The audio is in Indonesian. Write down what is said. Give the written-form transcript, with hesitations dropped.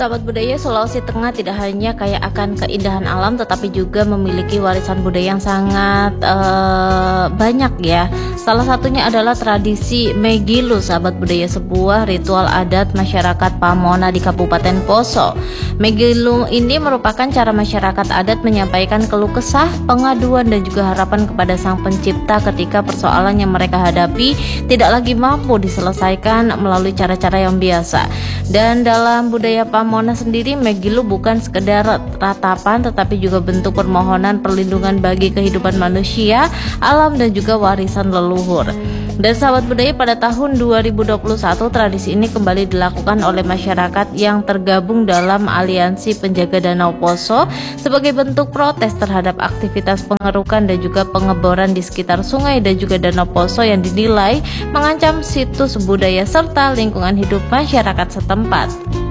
Sahabat budaya, Sulawesi Tengah tidak hanya kaya akan keindahan alam, tetapi juga memiliki warisan budaya yang sangat banyak ya. Salah satunya adalah tradisi Megilu, sahabat budaya, sebuah ritual adat masyarakat Pamona di Kabupaten Poso. Megilu ini merupakan cara masyarakat adat menyampaikan keluh kesah, pengaduan, dan juga harapan kepada Sang Pencipta ketika persoalan yang mereka hadapi tidak lagi mampu diselesaikan melalui cara-cara yang biasa. Dan dalam budaya Pamona sendiri, Megilu bukan sekedar ratapan, tetapi juga bentuk permohonan perlindungan bagi kehidupan manusia, alam, dan juga warisan leluhur. Dan sahabat budaya, pada tahun 2021 tradisi ini kembali dilakukan oleh masyarakat yang tergabung dalam Aliansi Penjaga Danau Poso sebagai bentuk protes terhadap aktivitas pengerukan dan juga pengeboran di sekitar sungai dan juga Danau Poso yang dinilai mengancam situs budaya serta lingkungan hidup masyarakat setempat.